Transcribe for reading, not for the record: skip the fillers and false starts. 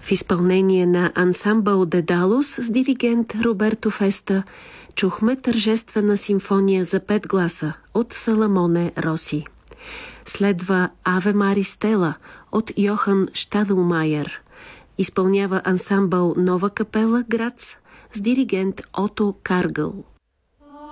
В изпълнение на ансамбъл Дедалус с диригент Роберто Феста чухме тържествена симфония за 5 гласа от Саламоне Роси. Следва Аве Мари Стела от Йохан Щадлмайер. Изпълнява ансамбъл Нова капела Грац с диригент Ото Каргъл.